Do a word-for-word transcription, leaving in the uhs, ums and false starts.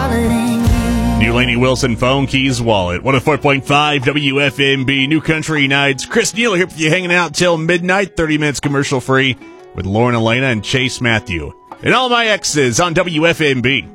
wallet ain't you. New Laney Wilson phone keys wallet. one oh four point five W F M B New Country Nights. Chris Neal here with you, hanging out till midnight. thirty minutes commercial free with Lauren Elena and Chase Matthew. And all my exes on W F M B.